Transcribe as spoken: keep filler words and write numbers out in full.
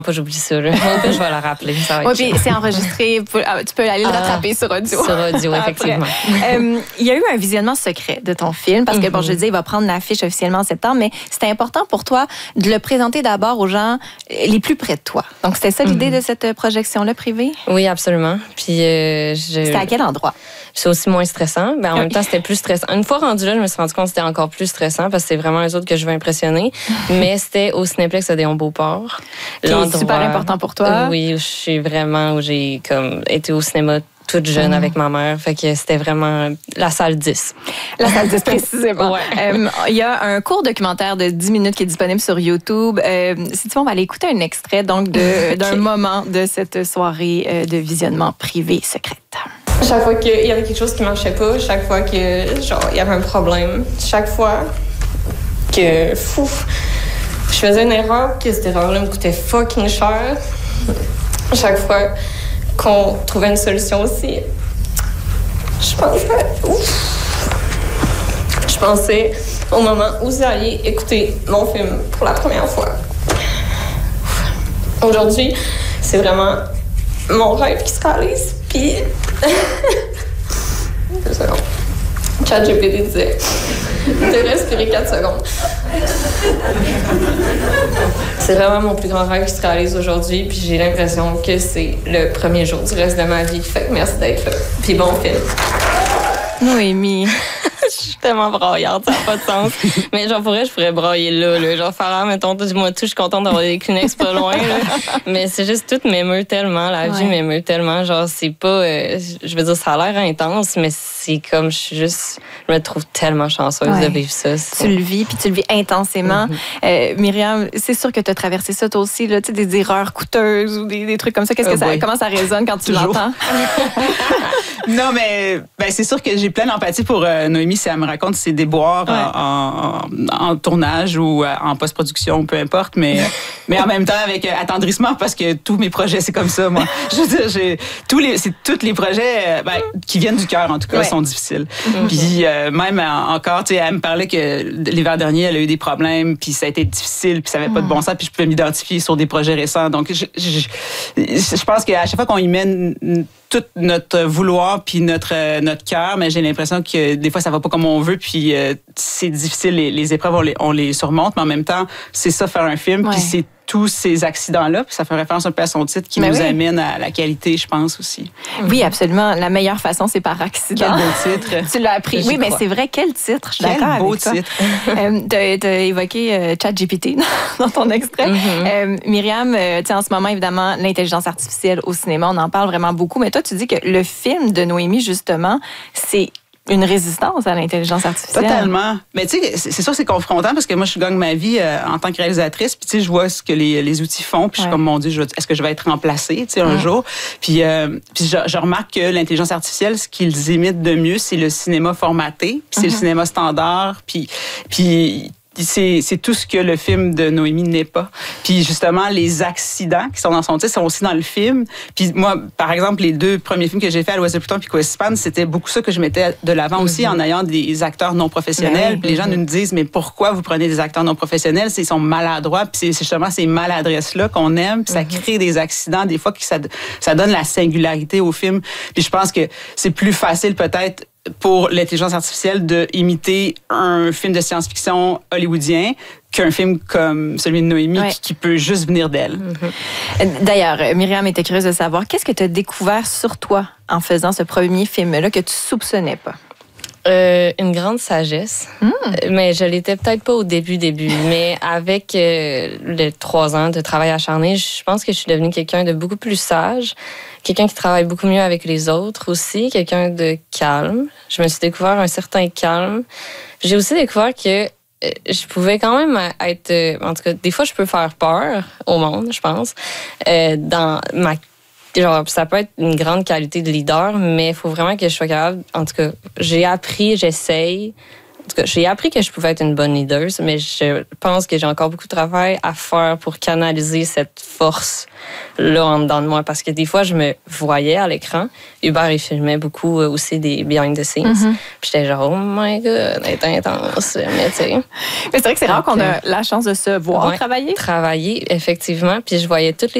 pas, j'oublie ça. Là. Au pire, je vais la rappeler. Oui, puis c'est enregistré. Tu peux aller le rattraper ah, sur audio. Sur audio, effectivement. euh, il y a eu un visionnement secret de ton film parce que, mm-hmm. bon, je disais, il va prendre l'affiche officiellement en septembre, mais c'était important pour toi de le présenter d'abord aux gens les plus près de toi. Donc, c'était ça l'idée mm-hmm. de cette projection-là privée? Oui, absolument. Puis, euh, je... C'était à quel endroit? C'est aussi moins stressant. Ben, en même temps, c'était plus stressant. Une fois rendu là, je me suis rendu compte que c'était encore plus stressant parce que c'est vraiment les autres que je veux impressionner. Mais c'était au Cinéplex Odéon-Beauport. C'est super important pour toi. Oui, je suis vraiment, où j'ai comme été au cinéma toute jeune mmh. avec ma mère. Fait que c'était vraiment la salle dix. La salle dix, précisément. Il ouais. euh, y a un court documentaire de dix minutes qui est disponible sur YouTube. Euh, si tu veux, on va aller écouter un extrait donc de, okay. d'un moment de cette soirée euh, de visionnement privé secrète. Chaque fois qu'il y avait quelque chose qui marchait pas, chaque fois que genre il y avait un problème, chaque fois que fou, je faisais une erreur, que cette erreur-là me coûtait fucking cher. Chaque fois qu'on trouvait une solution aussi, je pensais, ouf, je pensais au moment où vous alliez écouter mon film pour la première fois. Aujourd'hui, c'est vraiment mon rêve qui se réalise. Puis, deux secondes. ChatGPT disait de respirer quatre secondes. C'est vraiment mon plus grand rêve qui se réalise aujourd'hui, puis j'ai l'impression que c'est le premier jour du reste de ma vie. Fait que merci d'être là. Puis bon film. Noémie. Je suis tellement braillarde, ça n'a pas de sens. Mais genre, pour vrai, je pourrais brailler là, là. Genre, Farah, mettons, moi, tout, je suis contente d'avoir des Kleenex pas loin, là. Mais c'est juste, tout m'émeut tellement. La vie ouais. m'émeut tellement. Genre, c'est pas, euh, je veux dire, ça a l'air intense, mais c'est comme, je suis juste, je me trouve tellement chanceuse ouais. de vivre ça. C'est... Tu le vis, puis tu le vis intensément. Mm-hmm. Euh, Myriam, c'est sûr que tu as traversé ça, toi aussi, là, tu sais, des erreurs coûteuses ou des, des trucs comme ça. Qu'est-ce que oh ça, comment ça résonne quand tu Toujours. l'entends? Non, mais ben, c'est sûr que j'ai plein d'empathie pour euh, Noémie si elle me raconte ses déboires ouais. en, en, en tournage ou en post-production, peu importe, mais, mais en même temps avec attendrissement parce que tous mes projets, c'est comme ça, moi. Je veux dire, j'ai, tous les, c'est, tous les projets ben, qui viennent du cœur, en tout cas, ouais. sont difficiles. Mm-hmm. Puis euh, même encore, tu sais, elle me parlait que l'hiver dernier, elle a eu des problèmes, puis ça a été difficile, puis ça n'avait mm. pas de bon sens, puis je pouvais m'identifier sur des projets récents. Donc, je, je, je, je pense qu'à chaque fois qu'on y mène tout notre vouloir puis notre notre cœur, mais j'ai l'impression que des fois ça va pas comme on veut, puis euh, c'est difficile, les, les épreuves on les, on les surmonte, mais en même temps c'est ça faire un film, ouais. puis c'est tous ces accidents-là, puis ça fait référence un peu à son titre qui mais nous oui. amène à la qualité, je pense aussi. Oui, absolument. La meilleure façon, c'est par accident. Quel beau titre. Tu l'as appris. Oui, crois. Mais c'est vrai, quel titre. Je suis quel d'accord beau avec toi. titre. euh, t'as, t'as évoqué euh, ChatGPT dans ton extrait. Mm-hmm. Euh, Myriam, euh, en ce moment, évidemment, l'intelligence artificielle au cinéma, on en parle vraiment beaucoup, mais toi, tu dis que le film de Noémie, justement, c'est une résistance à l'intelligence artificielle. Totalement. Mais tu sais, c'est sûr que c'est confrontant parce que moi, je gagne ma vie euh, en tant que réalisatrice. Puis tu sais, je vois ce que les, les outils font. Puis ouais. je suis comme, mon Dieu, je, est-ce que je vais être remplacée, tu sais, un ouais. jour? Puis, euh, puis je, je remarque que l'intelligence artificielle, ce qu'ils imitent de mieux, c'est le cinéma formaté. Puis c'est mm-hmm. le cinéma standard. Puis, puis c'est, c'est tout ce que le film de Noémie n'est pas. Puis justement, les accidents qui sont dans son titre sont aussi dans le film. Puis moi, par exemple, les deux premiers films que j'ai faits, À l'Ouest de Pluton puis Quispan, c'était beaucoup ça que je mettais de l'avant mm-hmm. aussi en ayant des acteurs non professionnels. Mm-hmm. Puis les gens nous disent, mais pourquoi vous prenez des acteurs non professionnels? C'est, ils sont maladroits. Puis c'est, c'est justement ces maladresses-là qu'on aime. Puis ça mm-hmm. crée des accidents. Des fois, que ça, ça donne la singularité au film. Puis je pense que c'est plus facile peut-être pour l'intelligence artificielle de imiter un film de science-fiction hollywoodien qu'un film comme celui de Noémie ouais. qui, qui peut juste venir d'elle. Mm-hmm. D'ailleurs, Myriam était curieuse de savoir, qu'est-ce que tu as découvert sur toi en faisant ce premier film-là que tu soupçonnais pas? Euh, une grande sagesse, mm. mais je l'étais peut-être pas au début, début, mais avec euh, les trois ans de travail acharné, je pense que je suis devenue quelqu'un de beaucoup plus sage, quelqu'un qui travaille beaucoup mieux avec les autres aussi, quelqu'un de calme. Je me suis découvert un certain calme. J'ai aussi découvert que je pouvais quand même être, en tout cas, des fois je peux faire peur au monde, je pense, euh, dans ma Genre, ça peut être une grande qualité de leader, mais il faut vraiment que je sois capable. En tout cas, j'ai appris, j'essaye tout cas, j'ai appris que je pouvais être une bonne leader, mais je pense que j'ai encore beaucoup de travail à faire pour canaliser cette force-là en dedans de moi. Parce que des fois, je me voyais à l'écran. Hubert, il filmait beaucoup aussi des behind the scenes. Mm-hmm. Puis j'étais genre, oh my God, c'est intense. Mais tu sais. Mais c'est vrai que c'est rare qu'on a la chance de se voir ouais, travailler. Travailler, effectivement. Puis je voyais toutes les